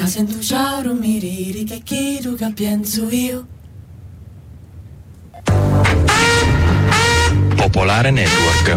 Ca sento ciao miriri che chiedo che penso io. Popolare Network.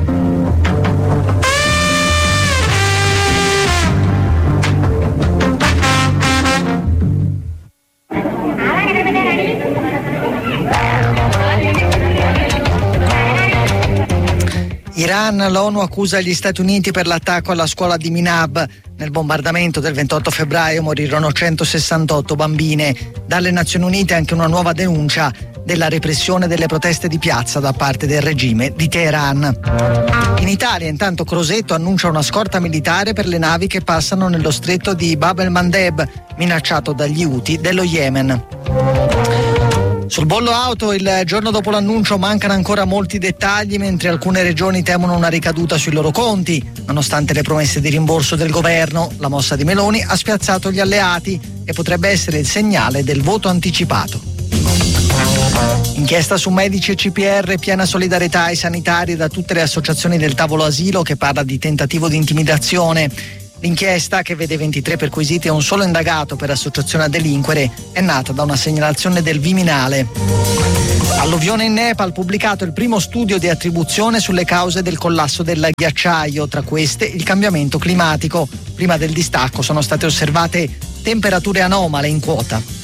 Iran, l'ONU accusa gli Stati Uniti per l'attacco alla scuola di Minab. Nel bombardamento del 28 febbraio morirono 168 bambine. Dalle Nazioni Unite anche una nuova denuncia della repressione delle proteste di piazza da parte del regime di Teheran. In Italia, intanto, Crosetto annuncia una scorta militare per le navi che passano nello stretto di Bab el-Mandeb, minacciato dagli Houthi dello Yemen. Sul bollo auto, il giorno dopo l'annuncio mancano ancora molti dettagli, mentre alcune regioni temono una ricaduta sui loro conti. Nonostante le promesse di rimborso del governo, la mossa di Meloni ha spiazzato gli alleati e potrebbe essere il segnale del voto anticipato. Inchiesta su medici e CPR, piena solidarietà ai sanitari da tutte le associazioni del tavolo asilo, che parla di tentativo di intimidazione. L'inchiesta, che vede 23 perquisiti e un solo indagato per associazione a delinquere, è nata da una segnalazione del Viminale. Alluvione in Nepal, pubblicato il primo studio di attribuzione sulle cause del collasso del ghiacciaio, tra queste il cambiamento climatico. Prima del distacco sono state osservate temperature anomale in quota.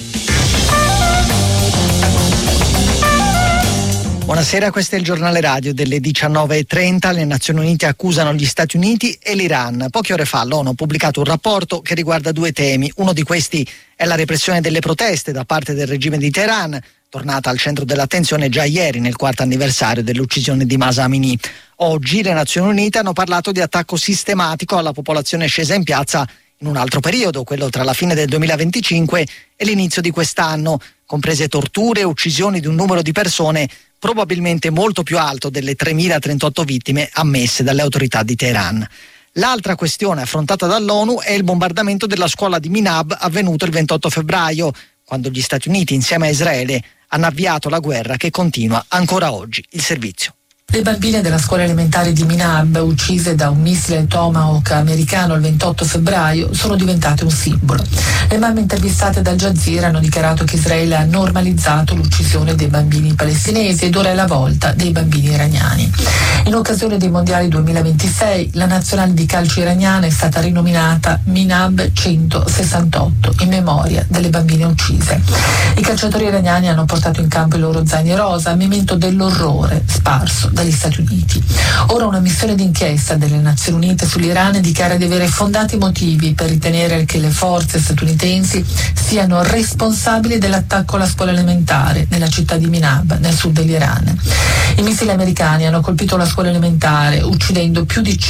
Buonasera, questo è il giornale radio delle 19:30. Le Nazioni Unite accusano gli Stati Uniti e l'Iran. Poche ore fa l'ONU ha pubblicato un rapporto che riguarda due temi. Uno di questi è la repressione delle proteste da parte del regime di Teheran, tornata al centro dell'attenzione già ieri nel 4º anniversario dell'uccisione di Mahsa Amini. Oggi le Nazioni Unite hanno parlato di attacco sistematico alla popolazione scesa in piazza in un altro periodo, quello tra la fine del 2025 e l'inizio di quest'anno, comprese torture e uccisioni di un numero di persone probabilmente molto più alto delle 3.038 vittime ammesse dalle autorità di Teheran. L'altra questione affrontata dall'ONU è il bombardamento della scuola di Minab avvenuto il 28 febbraio, quando gli Stati Uniti insieme a Israele hanno avviato la guerra che continua ancora oggi. Il servizio. Le bambine della scuola elementare di Minab, uccise da un missile Tomahawk americano il 28 febbraio, sono diventate un simbolo. Le mamme intervistate dal Jazeera hanno dichiarato che Israele ha normalizzato l'uccisione dei bambini palestinesi ed ora è la volta dei bambini iraniani. In occasione dei mondiali 2026, la nazionale di calcio iraniana è stata rinominata Minab 168 in memoria delle bambine uccise. I calciatori iraniani hanno portato in campo i loro zaini rosa, memento dell'orrore sparso dagli Stati Uniti. Ora una missione d'inchiesta delle Nazioni Unite sull'Iran dichiara di avere fondati motivi per ritenere che le forze statunitensi siano responsabili dell'attacco alla scuola elementare nella città di Minab, nel sud dell'Iran. I missili americani hanno colpito la scuola elementare, uccidendo più di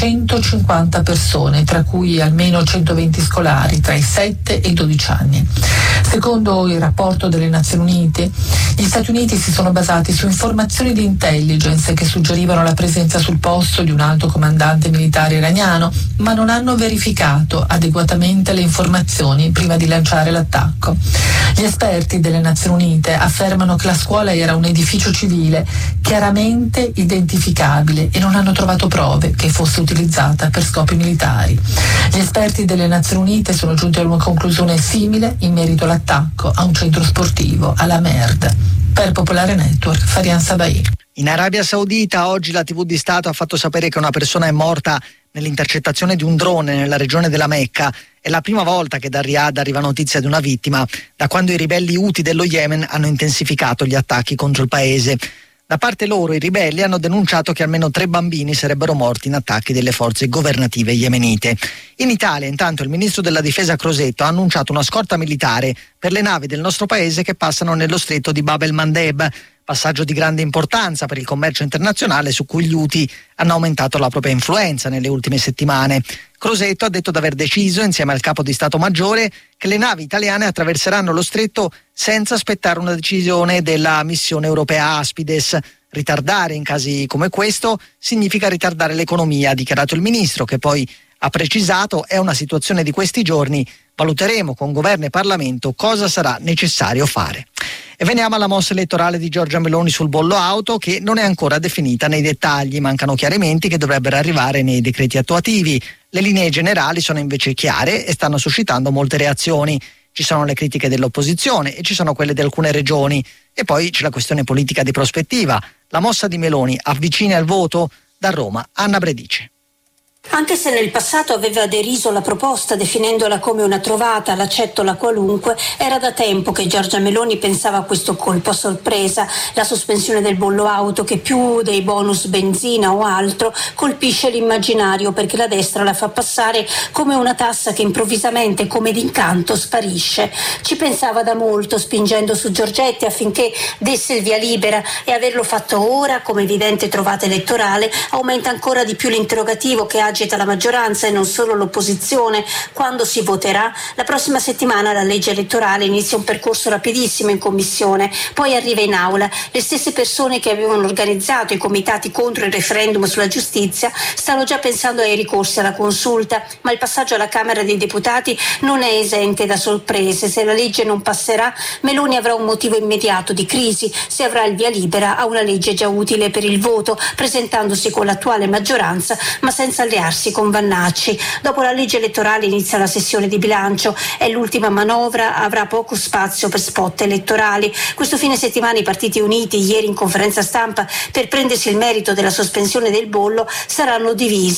150 persone, tra cui almeno 120 scolari tra i 7 e i 12 anni. Secondo il rapporto delle Nazioni Unite, gli Stati Uniti si sono basati su informazioni di intelligence che suggerivano la presenza sul posto di un alto comandante militare iraniano, ma non hanno verificato adeguatamente le informazioni prima di lanciare l'attacco. Gli esperti delle Nazioni Unite affermano che la scuola era un edificio civile chiaramente identificabile e non hanno trovato prove che fosse utilizzata per scopi militari. Gli esperti delle Nazioni Unite sono giunti a una conclusione simile in merito all'attacco a un centro sportivo alla Merd. Per Popolare Network, Farian Sabai. In Arabia Saudita oggi la TV di Stato ha fatto sapere che una persona è morta nell'intercettazione di un drone nella regione della Mecca. È la prima volta che da Riyadh arriva notizia di una vittima da quando i ribelli Houthi dello Yemen hanno intensificato gli attacchi contro il paese. Da parte loro i ribelli hanno denunciato che almeno 3 bambini sarebbero morti in attacchi delle forze governative yemenite. In Italia, intanto, il ministro della difesa Crosetto ha annunciato una scorta militare per le navi del nostro paese che passano nello stretto di Bab el-Mandeb, passaggio di grande importanza per il commercio internazionale su cui gli Houthi hanno aumentato la propria influenza nelle ultime settimane. Crosetto ha detto di aver deciso, insieme al capo di Stato Maggiore, che le navi italiane attraverseranno lo stretto senza aspettare una decisione della missione europea Aspides. Ritardare in casi come questo significa ritardare l'economia, ha dichiarato il ministro, che poi ha precisato: è una situazione di questi giorni, valuteremo con governo e Parlamento cosa sarà necessario fare. E veniamo alla mossa elettorale di Giorgia Meloni sul bollo auto, che non è ancora definita nei dettagli, mancano chiarimenti che dovrebbero arrivare nei decreti attuativi. Le linee generali sono invece chiare e stanno suscitando molte reazioni. Ci sono le critiche dell'opposizione e ci sono quelle di alcune regioni, e poi c'è la questione politica di prospettiva. La mossa di Meloni avvicina il voto? Da Roma, Anna Bredice. Anche se nel passato aveva deriso la proposta definendola come una trovata, l'accettola qualunque, era da tempo che Giorgia Meloni pensava a questo colpo a sorpresa, la sospensione del bollo auto che più dei bonus benzina o altro colpisce l'immaginario, perché la destra la fa passare come una tassa che improvvisamente, come d'incanto, sparisce. Ci pensava da molto, spingendo su Giorgetti affinché desse il via libera, e averlo fatto ora come evidente trovata elettorale aumenta ancora di più l'interrogativo che agita la maggioranza e non solo l'opposizione. Quando si voterà? La prossima settimana la legge elettorale inizia un percorso rapidissimo in commissione, poi arriva in aula. Le stesse persone che avevano organizzato i comitati contro il referendum sulla giustizia stanno già pensando ai ricorsi alla consulta, ma il passaggio alla Camera dei Deputati non è esente da sorprese. Se la legge non passerà, Meloni avrà un motivo immediato di crisi. Se avrà il via libera a una legge già utile per il voto, presentandosi con l'attuale maggioranza ma senza allearsi con Vannacci. Dopo la legge elettorale inizia la sessione di bilancio, è l'ultima manovra, avrà poco spazio per spot elettorali. Questo fine settimana i partiti uniti, ieri in conferenza stampa per prendersi il merito della sospensione del bollo, saranno divisi.